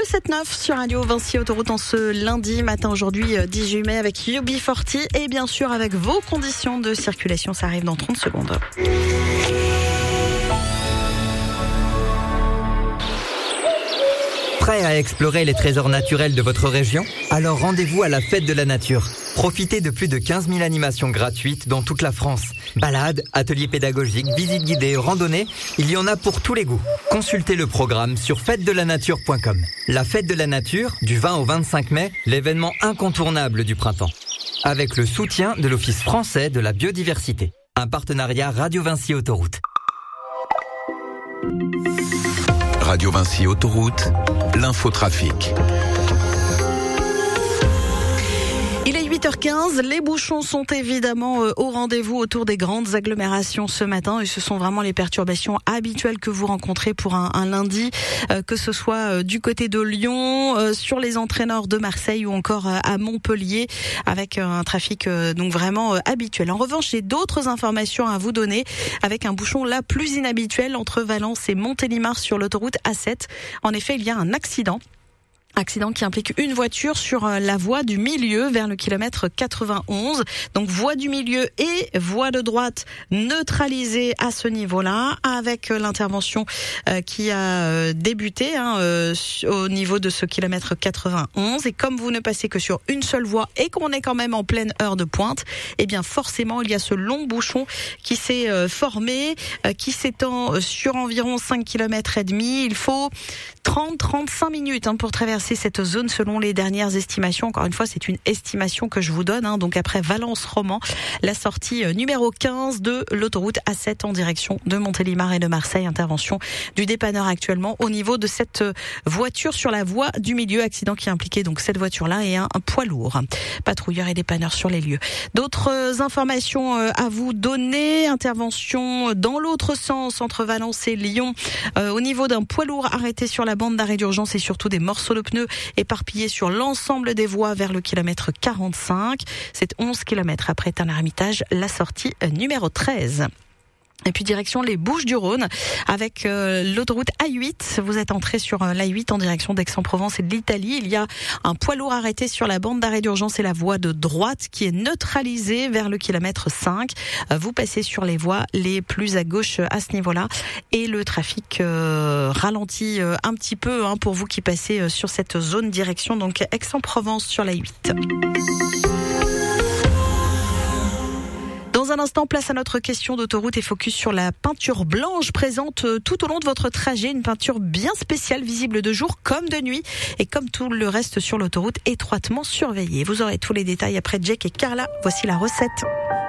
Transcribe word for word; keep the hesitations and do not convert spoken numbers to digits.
sept neuf sur Radio Vinci Autoroute en ce lundi matin, aujourd'hui dix-huit mai, avec U B quarante et bien sûr avec vos conditions de circulation. Ça arrive dans trente secondes. Prêt à explorer les trésors naturels de votre région ? Alors rendez-vous à la Fête de la Nature. Profitez de plus de quinze mille animations gratuites dans toute la France. Balades, ateliers pédagogiques, visites guidées, randonnées, il y en a pour tous les goûts. Consultez le programme sur fête de la nature point com. La Fête de la Nature, du vingt au vingt-cinq mai, l'événement incontournable du printemps. Avec le soutien de l'Office français de la biodiversité. Un partenariat Radio Vinci Autoroute. Radio Vinci Autoroute, l'infotrafic. Il est huit heures quinze, les bouchons sont évidemment au rendez-vous autour des grandes agglomérations ce matin et ce sont vraiment les perturbations habituelles que vous rencontrez pour un, un lundi, euh, que ce soit euh, du côté de Lyon, euh, sur les entrées nord de Marseille ou encore euh, à Montpellier avec euh, un trafic euh, donc vraiment euh, habituel. En revanche, j'ai d'autres informations à vous donner avec un bouchon là plus inhabituel entre Valence et Montélimar sur l'autoroute A sept. En effet, il y a un accident. Accident qui implique une voiture sur la voie du milieu vers le kilomètre quatre-vingt-onze. Donc voie du milieu et voie de droite neutralisées à ce niveau-là, avec l'intervention qui a débuté hein, au niveau de ce kilomètre quatre-vingt-onze. Et comme vous ne passez que sur une seule voie et qu'on est quand même en pleine heure de pointe, eh bien forcément il y a ce long bouchon qui s'est formé, qui s'étend sur environ cinq kilomètres et demi. Il faut trente à trente-cinq minutes hein, pour traverser cette zone selon les dernières estimations. Encore une fois, c'est une estimation que je vous donne. Hein. Donc après Valence-Roman, la sortie numéro quinze de l'autoroute A sept en direction de Montélimar et de Marseille. Intervention du dépanneur actuellement au niveau de cette voiture sur la voie du milieu. Accident qui impliquait donc cette voiture-là et un, un poids lourd. Patrouilleurs et dépanneurs sur les lieux. D'autres informations à vous donner. Intervention dans l'autre sens entre Valence et Lyon euh, au niveau d'un poids lourd arrêté sur la bande d'arrêt d'urgence et surtout des morceaux de pneus éparpillés sur l'ensemble des voies vers le kilomètre quarante-cinq. C'est onze kilomètres après Tain-l'Hermitage, la sortie numéro treize. Et puis direction les Bouches-du-Rhône avec euh, l'autoroute A huit. Vous êtes entré sur euh, l'A huit en direction d'Aix-en-Provence et de l'Italie. Il y a un poids lourd arrêté sur la bande d'arrêt d'urgence et la voie de droite qui est neutralisée vers le kilomètre cinq. Euh, vous passez sur les voies les plus à gauche à ce niveau-là et le trafic euh, ralentit euh, un petit peu hein, pour vous qui passez euh, sur cette zone direction donc Aix-en-Provence sur l'A huit. Dans un instant, place à notre question d'autoroute et focus sur la peinture blanche présente tout au long de votre trajet. Une peinture bien spéciale, visible de jour comme de nuit et comme tout le reste sur l'autoroute, étroitement surveillée. Vous aurez tous les détails après Jack et Carla. Voici la recette.